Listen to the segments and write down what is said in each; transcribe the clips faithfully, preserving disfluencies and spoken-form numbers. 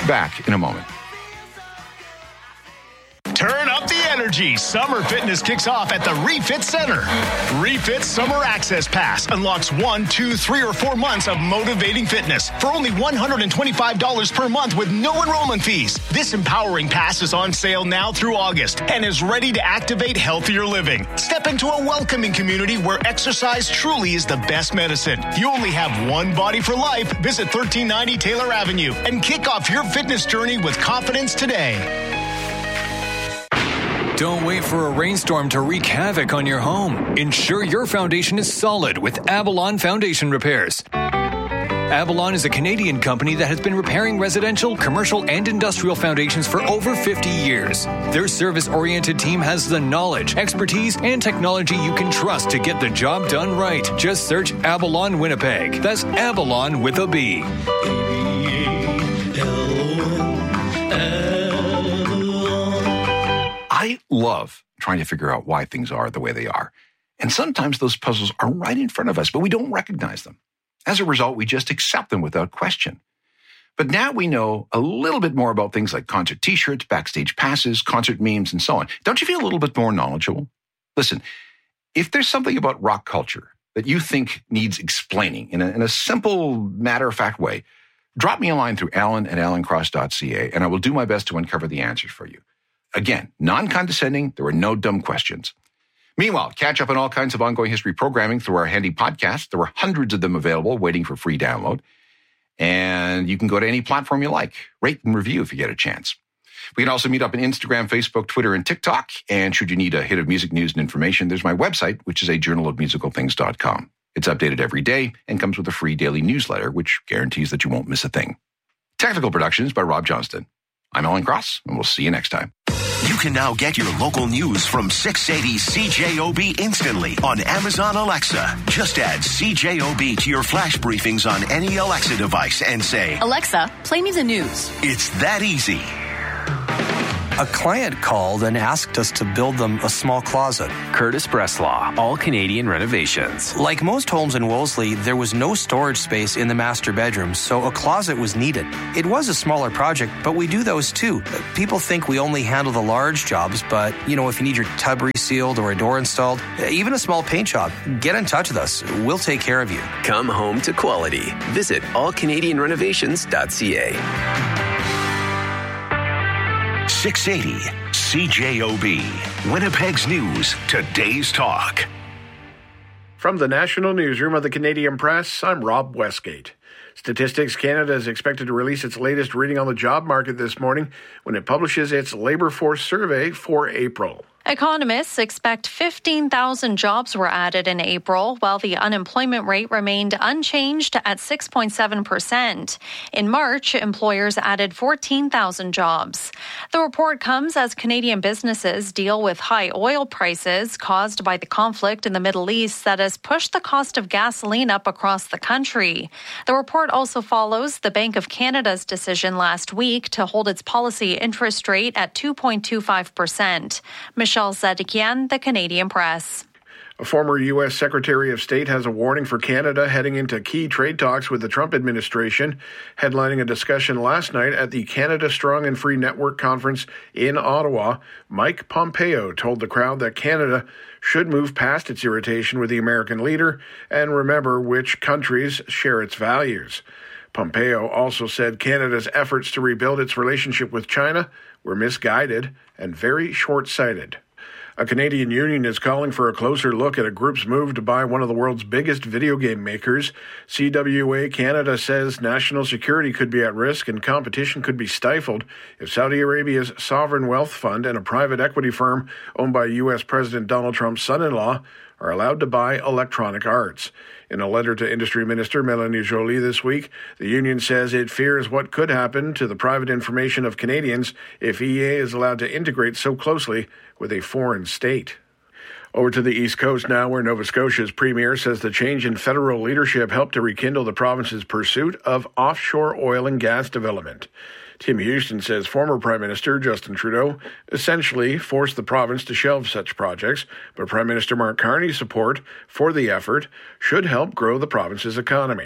Back in a moment. Turn up the energy. Summer fitness kicks off at the Refit Center. Refit Summer Access Pass unlocks one, two, three, or four months of motivating fitness for only one hundred twenty-five dollars per month with no enrollment fees. This empowering pass is on sale now through August and is ready to activate healthier living. Step into a welcoming community where exercise truly is the best medicine. You only have one body for life. Visit thirteen ninety Taylor Avenue and kick off your fitness journey with confidence today. Don't wait for a rainstorm to wreak havoc on your home. Ensure your foundation is solid with Avalon Foundation Repairs. Avalon is a Canadian company that has been repairing residential, commercial, and industrial foundations for over fifty years. Their service-oriented team has the knowledge, expertise, and technology you can trust to get the job done right. Just search Avalon Winnipeg. That's Avalon with a B. I love trying to figure out why things are the way they are. And sometimes those puzzles are right in front of us, but we don't recognize them. As a result, we just accept them without question. But now we know a little bit more about things like concert t-shirts, backstage passes, concert memes, and so on. Don't you feel a little bit more knowledgeable? Listen, if there's something about rock culture that you think needs explaining in a, in a simple, matter-of-fact way, drop me a line through alan at alan cross dot c a, and I will do my best to uncover the answers for you. Again, non-condescending, there were no dumb questions. Meanwhile, catch up on all kinds of ongoing history programming through our handy podcast. There were hundreds of them available waiting for free download. And you can go to any platform you like. Rate and review if you get a chance. We can also meet up on Instagram, Facebook, Twitter, and TikTok. And should you need a hit of music news and information, there's my website, which is a journal of musical things dot com. It's updated every day and comes with a free daily newsletter, which guarantees that you won't miss a thing. Technical Productions by Rob Johnston. I'm Alan Cross, and we'll see you next time. You can now get your local news from six eighty C J O B instantly on Amazon Alexa. Just add C J O B to your flash briefings on any Alexa device and say, Alexa, play me the news. It's that easy. A client called and asked us to build them a small closet. Curtis Breslaw, All Canadian Renovations. Like most homes in Wolseley, there was no storage space in the master bedroom, so a closet was needed. It was a smaller project, but we do those too. People think we only handle the large jobs, but, you know, if you need your tub resealed or a door installed, even a small paint job, get in touch with us. We'll take care of you. Come home to quality. Visit all canadian renovations dot c a. six eighty C J O B, Winnipeg's News, today's talk. From the National Newsroom of the Canadian Press, I'm Rob Westgate. Statistics Canada is expected to release its latest reading on the job market this morning when it publishes its labour force survey for April. Economists expect fifteen thousand jobs were added in April, while the unemployment rate remained unchanged at six point seven percent. In March, employers added fourteen thousand jobs. The report comes as Canadian businesses deal with high oil prices caused by the conflict in the Middle East that has pushed the cost of gasoline up across the country. The report also follows the Bank of Canada's decision last week to hold its policy interest rate at two point two five percent. Michelle Zedekian, The Canadian Press. A former U S Secretary of State has a warning for Canada heading into key trade talks with the Trump administration, headlining a discussion last night at the Canada Strong and Free Network Conference in Ottawa. Mike Pompeo told the crowd that Canada should move past its irritation with the American leader and remember which countries share its values. Pompeo also said Canada's efforts to rebuild its relationship with China were misguided and very short-sighted. A Canadian union is calling for a closer look at a group's move to buy one of the world's biggest video game makers. C W A Canada says national security could be at risk and competition could be stifled if Saudi Arabia's sovereign wealth fund and a private equity firm owned by U S President Donald Trump's son-in-law are allowed to buy Electronic Arts. In a letter to Industry Minister Melanie Joly this week, the union says it fears what could happen to the private information of Canadians if E A is allowed to integrate so closely with a foreign state. Over to the East Coast now, where Nova Scotia's premier says the change in federal leadership helped to rekindle the province's pursuit of offshore oil and gas development. Tim Houston says former Prime Minister Justin Trudeau essentially forced the province to shelve such projects, but Prime Minister Mark Carney's support for the effort should help grow the province's economy.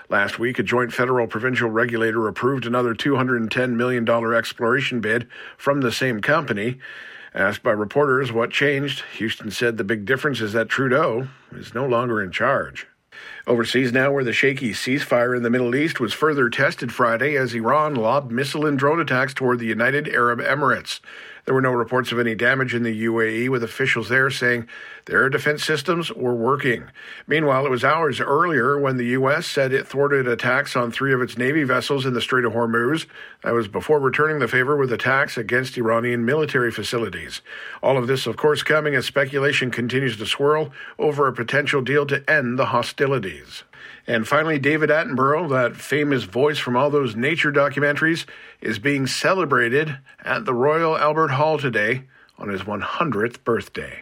Last week, a joint federal-provincial regulator approved another two hundred ten million dollars exploration bid from the same company. Asked by reporters what changed, Houston said the big difference is that Trudeau is no longer in charge. Overseas now, where the shaky ceasefire in the Middle East was further tested Friday as Iran lobbed missile and drone attacks toward the United Arab Emirates. There were no reports of any damage in the U A E, with officials there saying their defense systems were working. Meanwhile, it was hours earlier when the U S said it thwarted attacks on three of its Navy vessels in the Strait of Hormuz. That was before returning the favor with attacks against Iranian military facilities. All of this, of course, coming as speculation continues to swirl over a potential deal to end the hostilities. And finally, David Attenborough, that famous voice from all those nature documentaries, is being celebrated at the Royal Albert Hall today on his one hundredth birthday.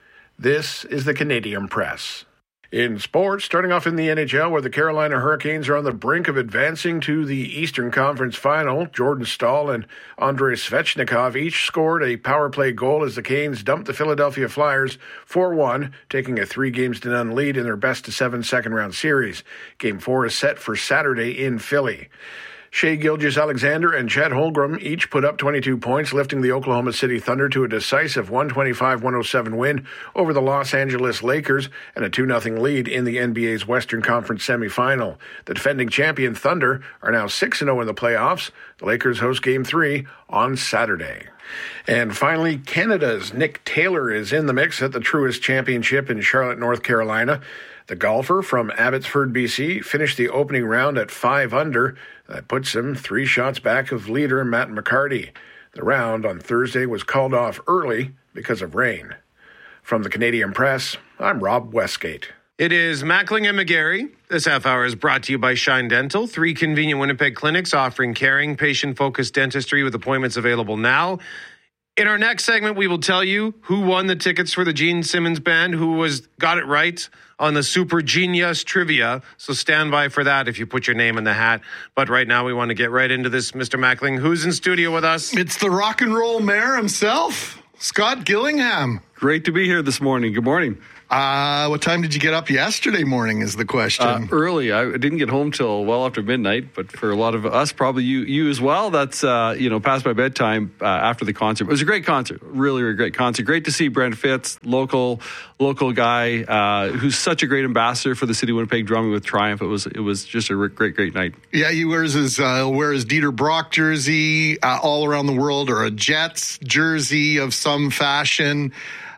This is the Canadian Press. In sports, starting off in the N H L, where the Carolina Hurricanes are on the brink of advancing to the Eastern Conference Final, Jordan Staal and Andrei Svechnikov each scored a power play goal as the Canes dumped the Philadelphia Flyers four one, taking a three games to none lead in their best-of-seven second-round series. Game four is set for Saturday in Philly. Shea Gilgeous-Alexander and Chet Holmgren each put up twenty-two points, lifting the Oklahoma City Thunder to a decisive one twenty-five one oh seven win over the Los Angeles Lakers and a two nothing lead in the N B A's Western Conference semifinal. The defending champion Thunder are now six and oh in the playoffs. The Lakers host Game three on Saturday. And finally, Canada's Nick Taylor is in the mix at the Truist Championship in Charlotte, North Carolina. The golfer from Abbotsford, B C, finished the opening round at five under. That puts him three shots back of leader Matt McCarty. The round on Thursday was called off early because of rain. From the Canadian Press, I'm Rob Westgate. It is Mackling and McGarry. This half hour is brought to you by Shine Dental, three convenient Winnipeg clinics offering caring, patient-focused dentistry with appointments available now. In our next segment, we will tell you who won the tickets for the Gene Simmons Band, who was got it right on the Super Genius Trivia. So stand by for that if you put your name in the hat. But right now, we want to get right into this. Mister Mackling, who's in studio with us? It's the rock and roll mayor himself, Scott Gillingham. Great to be here this morning. Good morning. Uh, what time did you get up yesterday morning is the question. Uh, early. I didn't get home till well after midnight, but for a lot of us, probably you you as well, that's, uh, you know, past my bedtime uh, after the concert. It was a great concert. Really, really great concert. Great to see Brent Fitz, local local guy, uh, who's such a great ambassador for the city of Winnipeg, drumming with Triumph. It was it was just a great, great night. Yeah, he wears his, uh, wears Dieter Brock jersey uh, all around the world, or a Jets jersey of some fashion.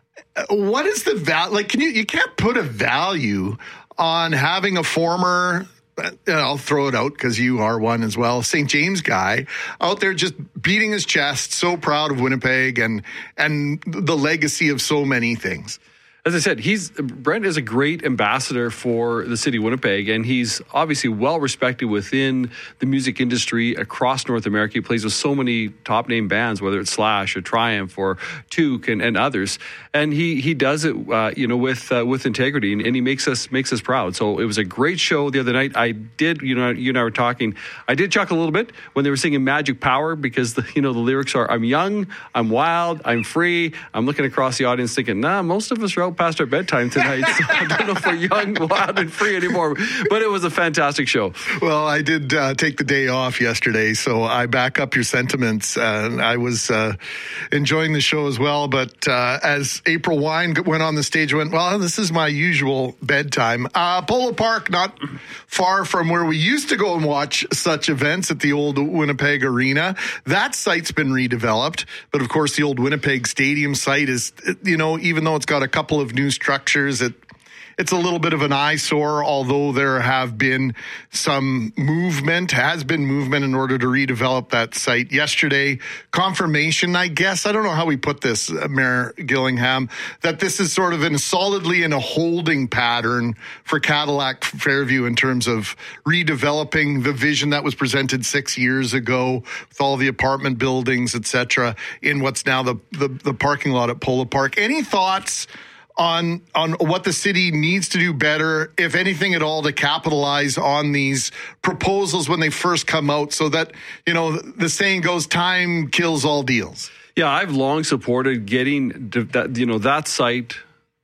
What is the value? Like, can you, you can't put a value on having a former, I'll throw it out because you are one as well, Saint James guy out there just beating his chest, so proud of Winnipeg and, and the legacy of so many things. As I said, he's Brent is a great ambassador for the city of Winnipeg, and he's obviously well respected within the music industry across North America. He plays with so many top name bands, whether it's Slash or Triumph or Toque and, and others, and he he does it, uh, you know, with uh, with integrity, and, and he makes us makes us proud. So it was a great show the other night. I did, you know, you and I were talking. I did chuckle a little bit when they were singing "Magic Power" because the, you know the lyrics are "I'm young, I'm wild, I'm free." I'm looking across the audience thinking, nah, most of us are out past our bedtime tonight, so I don't know if we're young, wild, and free anymore. But it was a fantastic show. Well, I did uh, take the day off yesterday, so I back up your sentiments. Uh, I was uh, enjoying the show as well, but uh, as April Wine went on the stage, I went, well, this is my usual bedtime. Uh, Polo Park, not far from where we used to go and watch such events at the old Winnipeg Arena. That site's been redeveloped, but of course the old Winnipeg Stadium site is, you know, even though it's got a couple of new structures, it it's a little bit of an eyesore, although there have been some movement, has been movement in order to redevelop that site. Yesterday, confirmation, I guess, I don't know how we put this, uh, Mayor Gillingham, that this is sort of in solidly in a holding pattern for Cadillac Fairview in terms of redeveloping the vision that was presented six years ago with all the apartment buildings, et cetera, in what's now the, the, the parking lot at Polo Park. Any thoughts on on what the city needs to do better, if anything at all, to capitalize on these proposals when they first come out, so that, you know, the saying goes, time kills all deals? Yeah, I've long supported getting that, you know, that site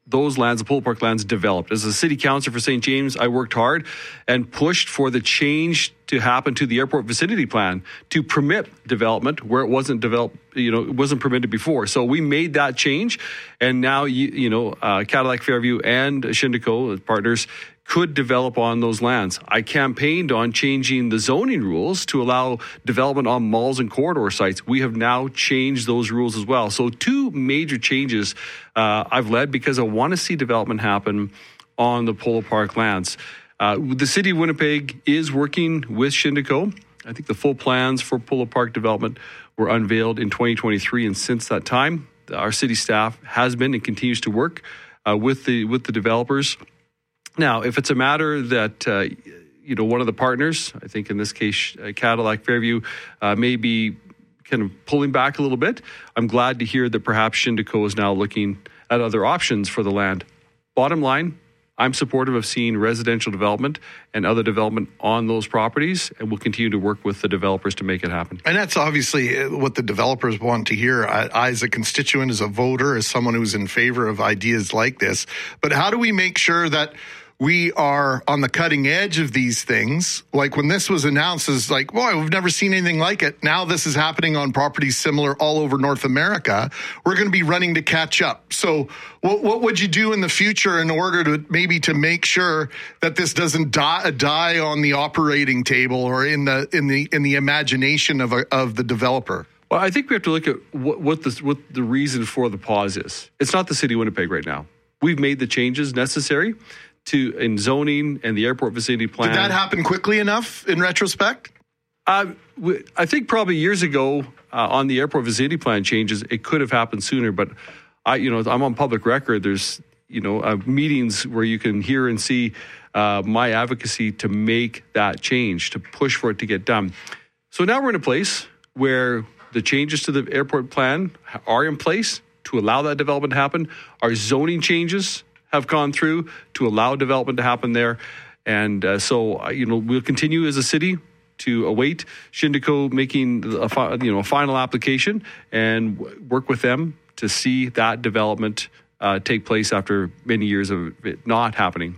those lands, the Polo Park lands, developed. As a city councilor for Saint James, I worked hard and pushed for the change to happen to the airport vicinity plan to permit development where it wasn't developed, you know, it wasn't permitted before. So we made that change, and now you, you know, uh, Cadillac Fairview and Shindico, as partners, could develop on those lands. I campaigned on changing the zoning rules to allow development on malls and corridor sites. We have now changed those rules as well. So two major changes uh, I've led because I want to see development happen on the Polo Park lands. Uh, the City of Winnipeg is working with Shindico. I think the full plans for Polo Park development were unveiled in twenty twenty-three, and since that time, our city staff has been and continues to work uh, with the with the developers. Now, if it's a matter that, uh, you know, one of the partners, I think in this case, uh, Cadillac Fairview, uh, may be kind of pulling back a little bit, I'm glad to hear that perhaps Shindico is now looking at other options for the land. Bottom line, I'm supportive of seeing residential development and other development on those properties, and we'll continue to work with the developers to make it happen. And that's obviously what the developers want to hear. I, I, as a constituent, as a voter, as someone who's in favor of ideas like this. But how do we make sure that we are on the cutting edge of these things? Like when this was announced, is like, boy, we've never seen anything like it. Now this is happening on properties similar all over North America. We're going to be running to catch up. So what, what would you do in the future in order to maybe to make sure that this doesn't die, die on the operating table or in the in the in the imagination of a, of the developer? Well, I think we have to look at what, what the what the reason for the pause is. It's not the City of Winnipeg right now. We've made the changes necessary to in zoning and the airport vicinity plan. Did that happen quickly enough in retrospect? Uh, we, I think probably years ago uh, on the airport vicinity plan changes, it could have happened sooner. But I, you know, I'm on public record. There's, you know, uh, meetings where you can hear and see uh, my advocacy to make that change, to push for it to get done. So now we're in a place where the changes to the airport plan are in place to allow that development to happen. Our zoning changes have gone through to allow development to happen there. And uh, so, uh, you know, we'll continue as a city to await Shindico making a, fi- you know, a final application and w- work with them to see that development uh, take place after many years of it not happening.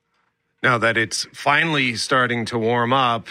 Now that it's finally starting to warm up,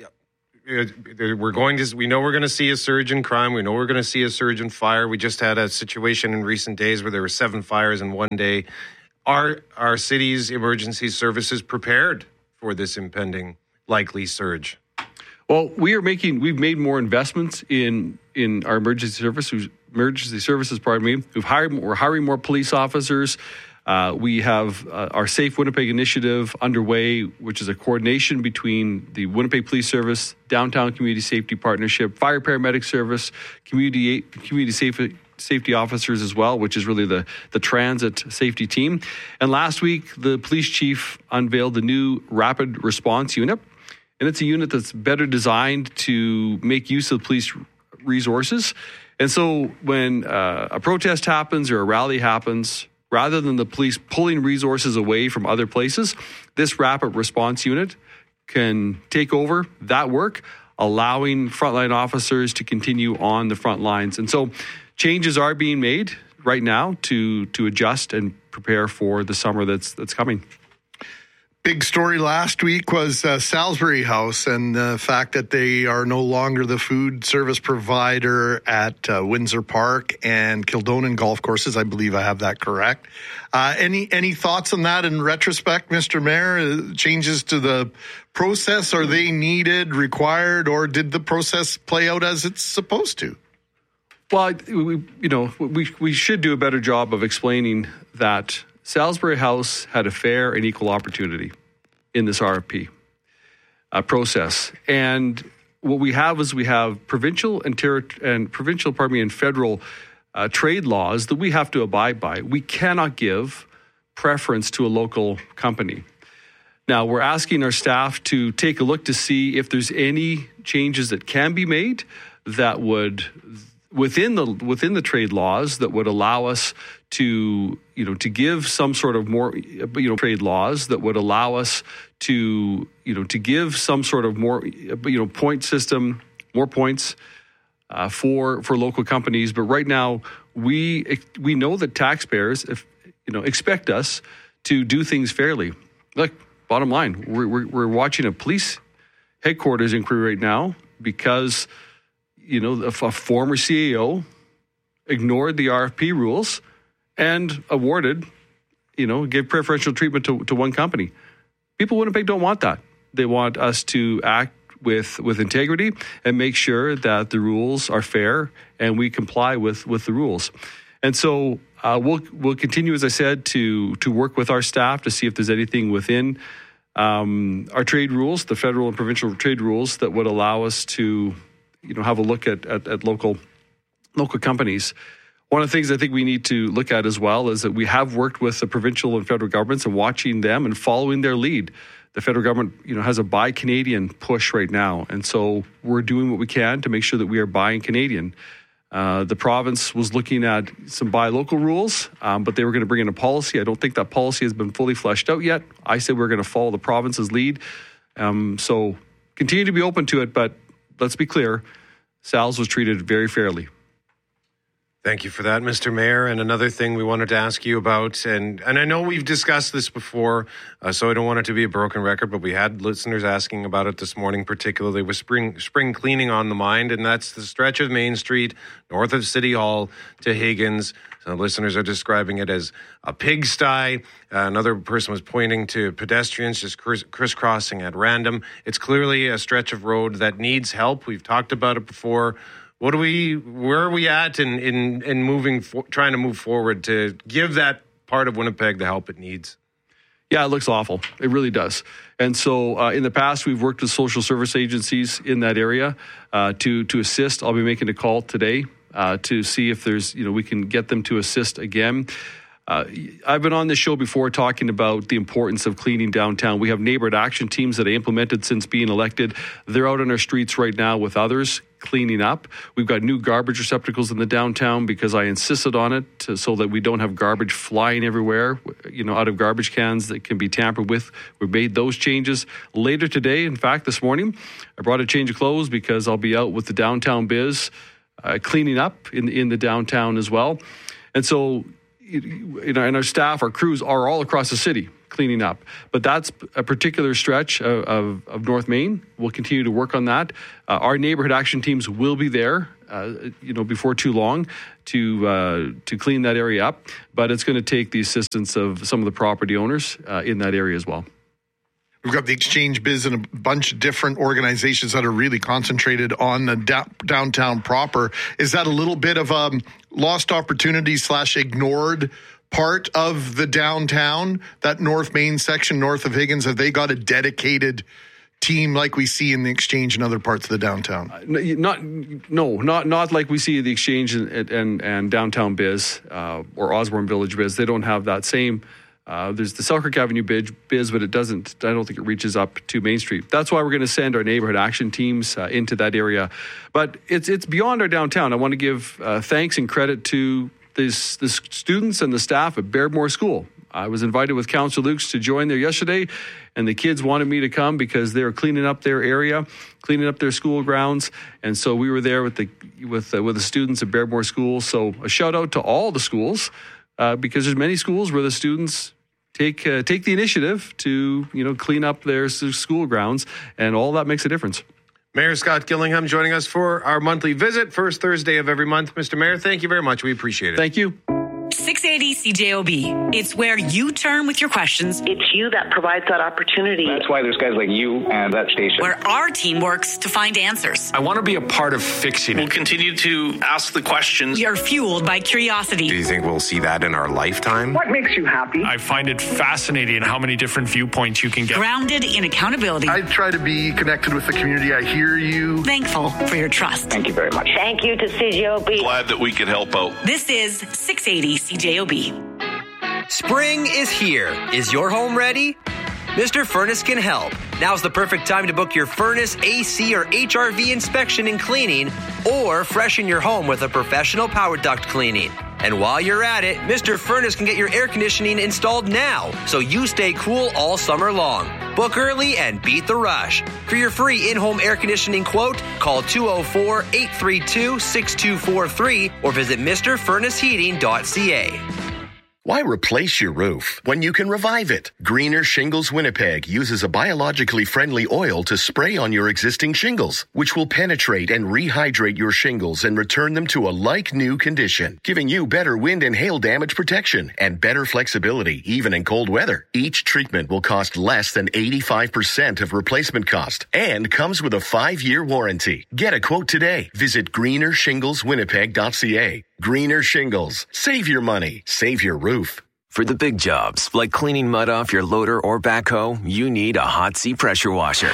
we're going to, we know we're going to see a surge in crime. We know we're going to see a surge in fire. We just had a situation in recent days where there were seven fires in one day. Are our city's emergency services prepared for this impending likely surge? Well, we are making, we've made more investments in in our emergency services, emergency services, pardon me. We've hired, we're hiring more police officers. Uh, we have uh, our Safe Winnipeg initiative underway, which is a coordination between the Winnipeg Police Service, Downtown Community Safety Partnership, Fire Paramedic Service, Community Community Safety safety officers as well, which is really the, the transit safety team. And last week, the police chief unveiled the new rapid response unit. And it's a unit that's better designed to make use of police resources. And so when uh, a protest happens or a rally happens, rather than the police pulling resources away from other places, this rapid response unit can take over that work, allowing frontline officers to continue on the front lines. And so changes are being made right now to to adjust and prepare for the summer that's that's coming. Big story last week was uh, Salisbury House and the fact that they are no longer the food service provider at uh, Windsor Park and Kildonan golf courses. I believe I have that correct. Uh, any any thoughts on that in retrospect, Mister Mayor? Uh, changes to the process, are they needed, required, or did the process play out as it's supposed to? Well, we, you know, we we should do a better job of explaining that Salisbury House had a fair and equal opportunity in this R F P uh, process, and what we have is we have provincial and ter- and provincial, pardon me, and federal uh, trade laws that we have to abide by. We cannot give preference to a local company. Now, we're asking our staff to take a look to see if there's any changes that can be made that would, within the within the trade laws, that would allow us to, you know, to give some sort of more, you know, trade laws that would allow us to, you know, to give some sort of more, you know, point system, more points uh, for for local companies. But right now, we we know that taxpayers, if you know, expect us to do things fairly. Look, bottom line, we're, we're, we're watching a police headquarters inquiry right now because, you know, a, a former C A O ignored the R F P rules and awarded, you know, gave preferential treatment to, to one company. People in Winnipeg don't want that. They want us to act with with integrity and make sure that the rules are fair and we comply with, with the rules. And so uh, we'll we'll continue, as I said, to to work with our staff to see if there's anything within um, our trade rules, the federal and provincial trade rules, that would allow us to, you know, have a look at at, at local local companies. One of the things I think we need to look at as well is that we have worked with the provincial and federal governments and watching them and following their lead. The federal government, you know, has a Buy Canadian push right now, and so we're doing what we can to make sure that we are buying Canadian. Uh, the province was looking at some buy local rules, um, but they were going to bring in a policy. I don't think that policy has been fully fleshed out yet. I said we're going to follow the province's lead. Um, so continue to be open to it, but let's be clear, Sal's was treated very fairly. Thank you for that, Mister Mayor. And another thing we wanted to ask you about, and, and I know we've discussed this before, uh, so I don't want it to be a broken record, but we had listeners asking about it this morning, particularly with spring spring cleaning on the mind, and that's the stretch of Main Street north of City Hall to Higgins. So listeners are describing it as a pigsty. Uh, another person was pointing to pedestrians just criss- crisscrossing at random. It's clearly a stretch of road that needs help. We've talked about it before. What do we? Where are we at in in, in moving, for, trying to move forward to give that part of Winnipeg the help it needs? Yeah, it looks awful. It really does. And so, uh, in the past, we've worked with social service agencies in that area uh, to to assist. I'll be making a call today uh, to see if there's, you know, we can get them to assist again. Uh, I've been on this show before talking about the importance of cleaning downtown. We have neighborhood action teams that I implemented since being elected. They're out on our streets right now with others cleaning up. We've got new garbage receptacles in the downtown because I insisted on it to, so that we don't have garbage flying everywhere, you know, out of garbage cans that can be tampered with. We made those changes later today. In fact, this morning, I brought a change of clothes because I'll be out with the downtown biz uh, cleaning up in, in the downtown as well. And so, you know, and our staff, our crews are all across the city cleaning up. But that's a particular stretch of, of, of North Main. We'll continue to work on that. Uh, our neighborhood action teams will be there, uh, you know, before too long to uh, to clean that area up. But it's going to take the assistance of some of the property owners uh, in that area as well. We've got the Exchange Biz and a bunch of different organizations that are really concentrated on the da- downtown proper. Is that a little bit of a lost opportunity slash ignored part of the downtown, that North Main section north of Higgins? Have they got a dedicated team like we see in the Exchange and other parts of the downtown? Uh, not, no, not not like we see the Exchange and and, and downtown biz uh, or Osborne Village biz. They don't have that same. Uh, there's the Selkirk Avenue biz, biz, but it doesn't. I don't think it reaches up to Main Street. That's why we're going to send our neighborhood action teams uh, into that area. But it's it's beyond our downtown. I want to give uh, thanks and credit to this, the students and the staff at Bairdmore School. I was invited with Councillor Lukes to join there yesterday, and the kids wanted me to come because they were cleaning up their area, cleaning up their school grounds, and so we were there with the with uh, with the students at Bairdmore School. So a shout out to all the schools uh, because there's many schools where the students take uh, take the initiative to, you know, clean up their school grounds, and all that makes a difference. Mayor Scott Gillingham joining us for our monthly visit, first Thursday of every month. Mister Mayor, thank you very much. We appreciate it. Thank you. six eighty C J O B. It's where you turn with your questions. It's you that provides that opportunity. That's why there's guys like you and that station. Where our team works to find answers. I want to be a part of fixing it. We'll continue to ask the questions. We are fueled by curiosity. Do you think we'll see that in our lifetime? What makes you happy? I find it fascinating how many different viewpoints you can get. Grounded in accountability. I try to be connected with the community. I hear you. Thankful for your trust. Thank you very much. Thank you to C J O B. Glad that we could help out. This is six eighty C J O B. Spring is here. Is your home ready? Mister Furnace can help. Now's the perfect time to book your furnace, A C, or H R V inspection and cleaning, or freshen your home with a professional power duct cleaning. And while you're at it, Mister Furnace can get your air conditioning installed now, so you stay cool all summer long. Book early and beat the rush. For your free in-home air conditioning quote, call two oh four, eight three two, six two four three or visit Mr Furnace Heating dot C A. Why replace your roof when you can revive it? Greener Shingles Winnipeg uses a biologically friendly oil to spray on your existing shingles, which will penetrate and rehydrate your shingles and return them to a like-new condition, giving you better wind and hail damage protection and better flexibility, even in cold weather. Each treatment will cost less than eighty-five percent of replacement cost and comes with a five-year warranty. Get a quote today. Visit greener shingles winnipeg dot c a. Greener Shingles. Save your money. Save your roof. For the big jobs, like cleaning mud off your loader or backhoe, you need a Hot Sea pressure washer.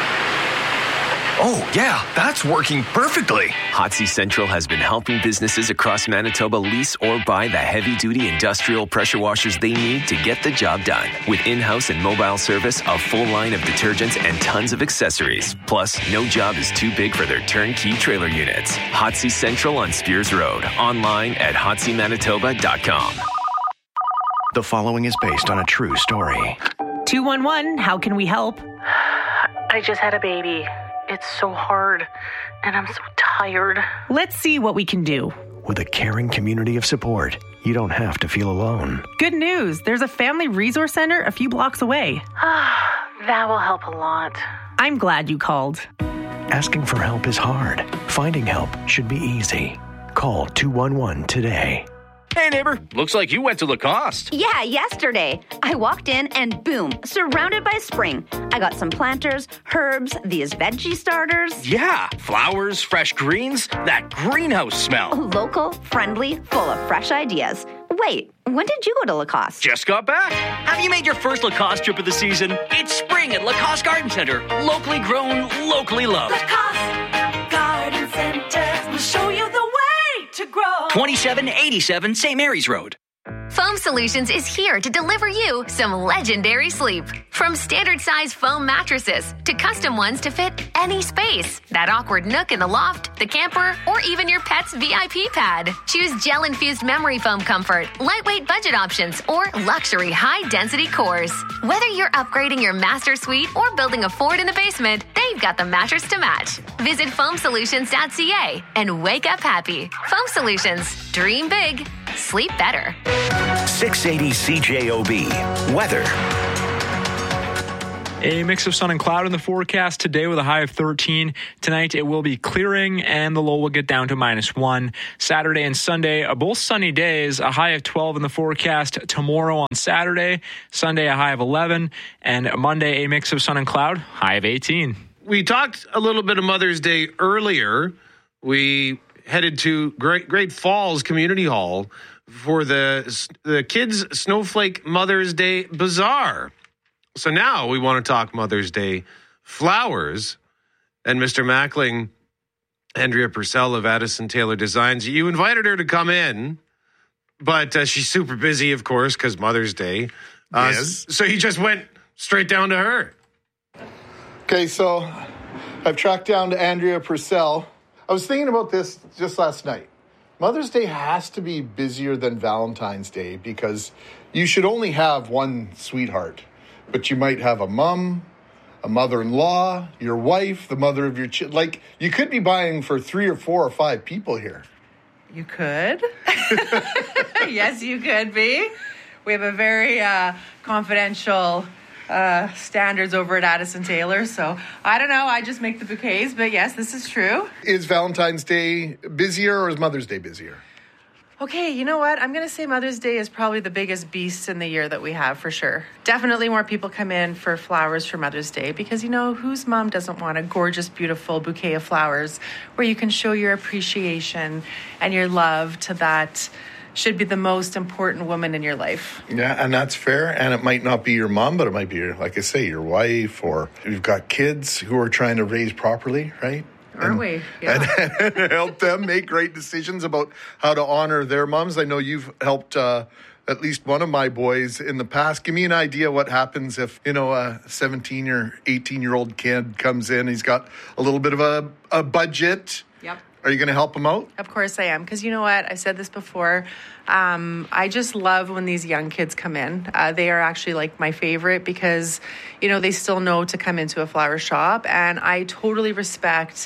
Oh, yeah, that's working perfectly. Hot Sea Central has been helping businesses across Manitoba lease or buy the heavy-duty industrial pressure washers they need to get the job done. With in-house and mobile service, a full line of detergents, and tons of accessories. Plus, no job is too big for their turnkey trailer units. Hot Sea Central on Spears Road. Online at hot sea manitoba dot com. The following is based on a true story. two one one, how can we help? I just had a baby. It's so hard, and I'm so tired. Let's see what we can do. With a caring community of support, you don't have to feel alone. Good news. There's a family resource center a few blocks away. That will help a lot. I'm glad you called. Asking for help is hard. Finding help should be easy. Call two one one today. Hey, neighbor. Looks like you went to Lacoste. Yeah, yesterday. I walked in and boom, surrounded by spring. I got some planters, herbs, these veggie starters. Yeah, flowers, fresh greens, that greenhouse smell. Local, friendly, full of fresh ideas. Wait, when did you go to Lacoste? Just got back. Have you made your first Lacoste trip of the season? It's spring at Lacoste Garden Center. Locally grown, locally loved. Lacoste Garden Center will show you the way to grow. twenty-seven eighty-seven Saint Mary's Road. Foam Solutions is here to deliver you some legendary sleep. From standard size foam mattresses to custom ones to fit any space, that awkward nook in the loft, the camper, or even your pet's V I P pad. Choose gel-infused memory foam comfort, lightweight budget options, or luxury high-density cores. Whether you're upgrading your master suite or building a fort in the basement, they've got the mattress to match. Visit foam solutions dot c a and wake up happy. Foam Solutions. Dream big. Sleep better. six eighty C J O B. Weather. A mix of sun and cloud in the forecast today with a high of thirteen. Tonight it will be clearing and the low will get down to minus one. Saturday and Sunday are both sunny days, a high of twelve in the forecast. Tomorrow on Saturday, Sunday a high of eleven, and Monday a mix of sun and cloud, high of eighteen. We talked a little bit of Mother's Day earlier. We headed to Great, Great Falls Community Hall for the, the Kids Snowflake Mother's Day Bazaar. So now we want to talk Mother's Day flowers. And Mister Mackling, Andrea Purcell of Addison Taylor Designs, you invited her to come in, but uh, she's super busy, of course, because Mother's Day. Uh, Yes. So he just went straight down to her. Okay, so I've tracked down to Andrea Purcell. I was thinking about this just last night. Mother's Day has to be busier than Valentine's Day because you should only have one sweetheart. But you might have a mom, a mother-in-law, your wife, the mother of your child. Like, you could be buying for three or four or five people here. You could. Yes, you could be. We have a very uh, confidential uh, standards over at Addison Taylor. So I don't know. I just make the bouquets. But yes, this is true. Is Valentine's Day busier or is Mother's Day busier? Okay, you know what? I'm going to say Mother's Day is probably the biggest beast in the year that we have for sure. Definitely more people come in for flowers for Mother's Day because, you know, whose mom doesn't want a gorgeous, beautiful bouquet of flowers where you can show your appreciation and your love to that should be the most important woman in your life. Yeah, and that's fair. And it might not be your mom, but it might be, your, like I say, your wife, or you've got kids who are trying to raise properly, right? Aren't and, we? Yeah. And, and help them make great decisions about how to honor their moms. I know you've helped uh, at least one of my boys in the past. Give me an idea what happens if, you know, a seventeen or eighteen-year-old kid comes in. He's got a little bit of a, a budget. Yep. Are you going to help him out? Of course I am. Because you know what? I've said this before. Um, I just love when these young kids come in. Uh, they are actually like my favorite because, you know, they still know to come into a flower shop. And I totally respect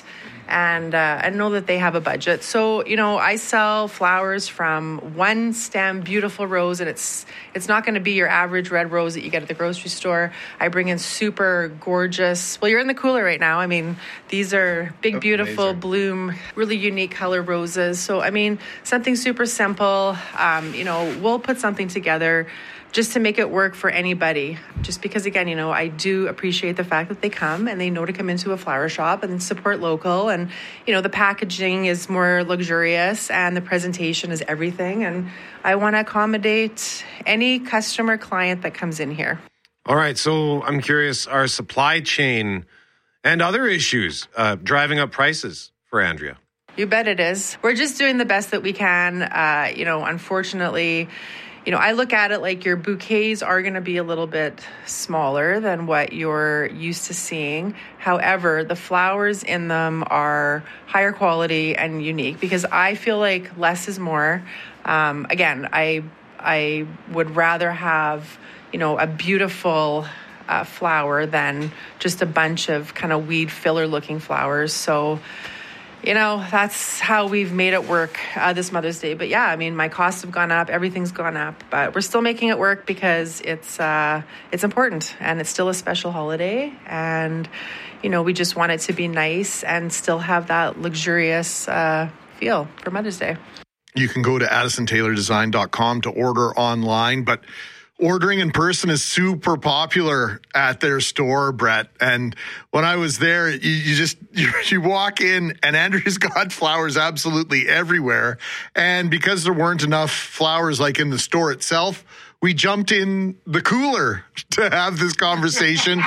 And uh, I know that they have a budget. So, you know, I sell flowers from one stem, beautiful rose, and it's it's not going to be your average red rose that you get at the grocery store. I bring in super gorgeous, well, you're in the cooler right now. I mean, these are big, beautiful, amazing. Bloom, really unique color roses. So, I mean, something super simple. Um, you know, we'll put something together just to make it work for anybody. Just because, again, you know, I do appreciate the fact that they come and they know to come into a flower shop and support local. And, you know, the packaging is more luxurious and the presentation is everything. And I want to accommodate any customer, client that comes in here. All right. So I'm curious, are supply chain and other issues uh, driving up prices for Andrea? You bet it is. We're just doing the best that we can. Uh, you know, unfortunately, you know, I look at it like your bouquets are going to be a little bit smaller than what you're used to seeing. However, the flowers in them are higher quality and unique because I feel like less is more. Um, again, I I would rather have, you know, a beautiful uh, flower than just a bunch of kind of weed filler looking flowers. So, you know, that's how we've made it work uh, this Mother's Day. But yeah, I mean, my costs have gone up, everything's gone up, but we're still making it work because it's uh, it's important and it's still a special holiday. And, you know, we just want it to be nice and still have that luxurious uh, feel for Mother's Day. You can go to addison taylor design dot com to order online, but ordering in person is super popular at their store, Brett. And when I was there, you, you just, you, you walk in and Andrea's got flowers absolutely everywhere. And because there weren't enough flowers like in the store itself, we jumped in the cooler to have this conversation.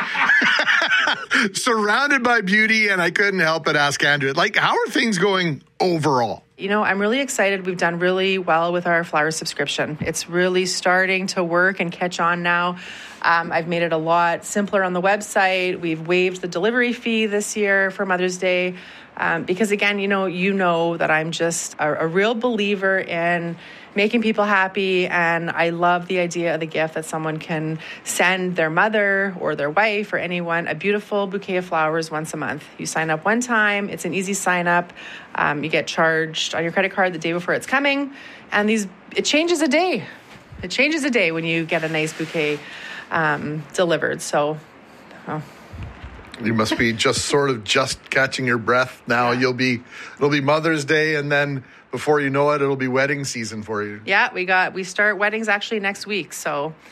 Surrounded by beauty, and I couldn't help but ask Andrea, like, how are things going overall? You know, I'm really excited. We've done really well with our flower subscription. It's really starting to work and catch on now. Um, I've made it a lot simpler on the website. We've waived the delivery fee this year for Mother's Day. Um, because again, you know, you know that I'm just a, a real believer in making people happy. And I love the idea of the gift that someone can send their mother or their wife or anyone a beautiful bouquet of flowers once a month. You sign up one time. It's an easy sign up. Um, you get charged on your credit card the day before it's coming. And these, it changes a day. It changes a day when you get a nice bouquet um, delivered. So, oh. You must be just sort of just catching your breath now. You'll be, it'll be Mother's Day, and then before you know it, it'll be wedding season for you. Yeah, we got, we start weddings actually next week. So